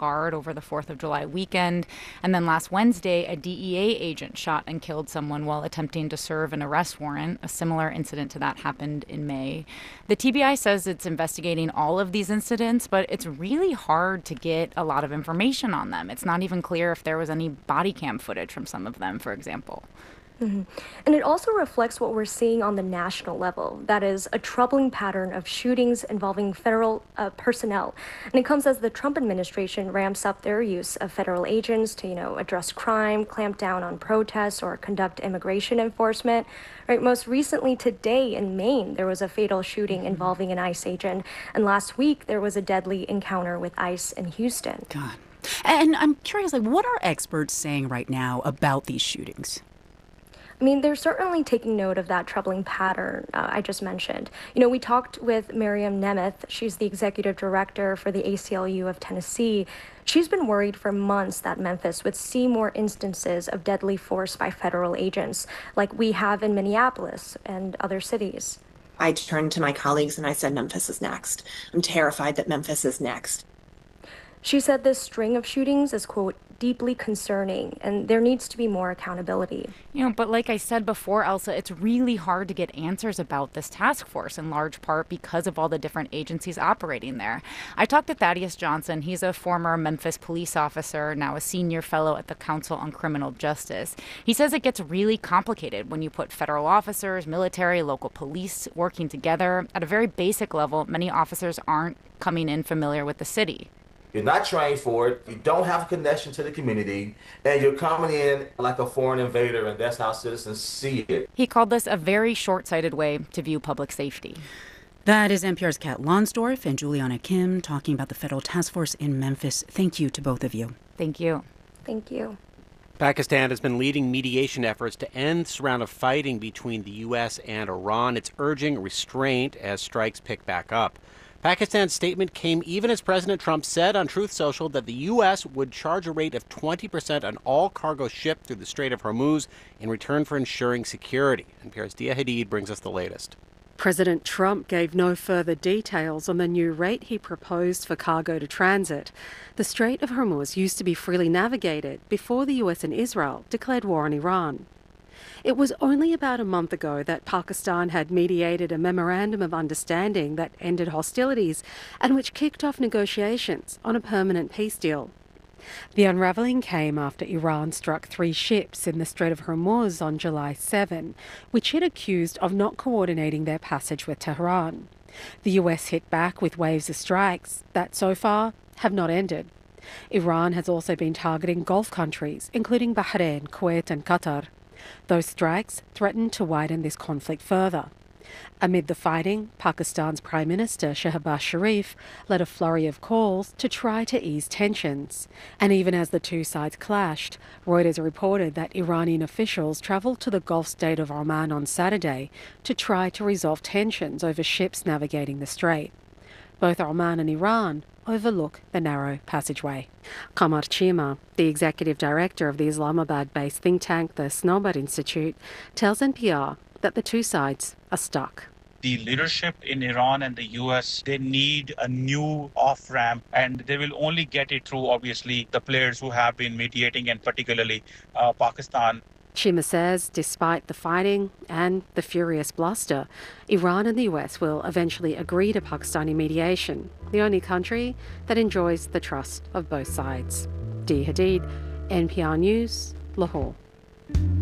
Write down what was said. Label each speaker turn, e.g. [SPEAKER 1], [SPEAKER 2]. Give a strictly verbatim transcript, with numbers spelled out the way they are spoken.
[SPEAKER 1] Guard over the fourth of July weekend. And then last Wednesday, a D E A agent shot and killed someone while attempting to serve an arrest warrant. A similar incident to that happened in May. The T B I says it's investigating all of these incidents, but it's really hard to get a lot of information on them. It's not even clear if there was any body cam footage from some of them, for example.
[SPEAKER 2] Mm-hmm. And it also reflects what we're seeing on the national level. That is a troubling pattern of shootings involving federal uh, personnel. And it comes as the Trump administration ramps up their use of federal agents to, you know, address crime, clamp down on protests, or conduct immigration enforcement. Right. Most recently today in Maine, there was a fatal shooting involving an ICE agent. And last week, there was a deadly encounter with ICE in Houston.
[SPEAKER 3] God. And I'm curious, like, what are experts saying right now about these shootings?
[SPEAKER 2] I mean, they're certainly taking note of that troubling pattern uh, I just mentioned. You know, we talked with Miriam Nemeth. She's the executive director for the A C L U of Tennessee. She's been worried for months that Memphis would see more instances of deadly force by federal agents, like we have in Minneapolis and other cities.
[SPEAKER 4] I turned to my colleagues and I said, Memphis is next. I'm terrified that Memphis is next.
[SPEAKER 2] She said this string of shootings is, quote, deeply concerning, and there needs to be more accountability.
[SPEAKER 1] You know, but like I said before, Elsa, it's really hard to get answers about this task force, in large part because of all the different agencies operating there. I talked to Thaddeus Johnson. He's a former Memphis police officer, now a senior fellow at the Council on Criminal Justice. He says it gets really complicated when you put federal officers, military, local police working together. At a very basic level, many officers aren't coming in familiar with the city.
[SPEAKER 5] You're not trained for it, you don't have a connection to the community, and you're coming in like a foreign invader, and that's how citizens see it.
[SPEAKER 1] He called this a very short-sighted way to view public safety.
[SPEAKER 3] That is N P R's Kat Lonsdorf and Juliana Kim talking about the federal task force in Memphis. Thank you to both of you.
[SPEAKER 1] Thank you.
[SPEAKER 2] Thank you.
[SPEAKER 6] Pakistan has been leading mediation efforts to end this round of fighting between the U S and Iran. It's urging restraint as strikes pick back up. Pakistan's statement came even as President Trump said on Truth Social that the U S would charge a rate of twenty percent on all cargo shipped through the Strait of Hormuz in return for ensuring security. N P R's Dia Hadid brings us the latest.
[SPEAKER 7] President Trump gave no further details on the new rate he proposed for cargo to transit. The Strait of Hormuz used to be freely navigated before the U S and Israel declared war on Iran. It was only about a month ago that Pakistan had mediated a memorandum of understanding that ended hostilities and which kicked off negotiations on a permanent peace deal. The unravelling came after Iran struck three ships in the Strait of Hormuz on July seventh, which it accused of not coordinating their passage with Tehran. The U S hit back with waves of strikes that so far have not ended. Iran has also been targeting Gulf countries, including Bahrain, Kuwait and Qatar. Those strikes threaten to widen this conflict further. Amid the fighting, Pakistan's Prime Minister Shehbaz Sharif led a flurry of calls to try to ease tensions. And even as the two sides clashed, Reuters reported that Iranian officials travelled to the Gulf state of Oman on Saturday to try to resolve tensions over ships navigating the strait. Both Oman and Iran overlook the narrow passageway. Qamar Chima, the executive director of the Islamabad-based think tank, the Snowbird Institute, tells N P R that the two sides are stuck.
[SPEAKER 8] The leadership in Iran and the U S, they need a new off-ramp, and they will only get it through, obviously, the players who have been mediating, and particularly uh, Pakistan.
[SPEAKER 7] Chima says despite the fighting and the furious bluster, Iran and the U S will eventually agree to Pakistani mediation, the only country that enjoys the trust of both sides. Dia Hadid, N P R News, Lahore.